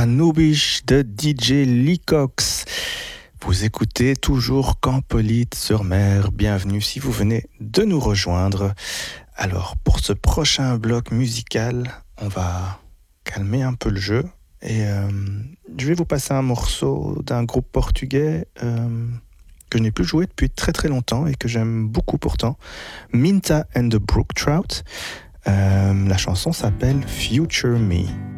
Anubish de DJ Lee Cox. Vous écoutez toujours Campolite sur mer. Bienvenue si vous venez de nous rejoindre. Alors, pour ce prochain bloc musical, on va calmer un peu le jeu. Et je vais vous passer un morceau d'un groupe portugais que je n'ai plus joué depuis très très longtemps et que j'aime beaucoup pourtant. Minta and the Brook Trout. La chanson s'appelle Future Me.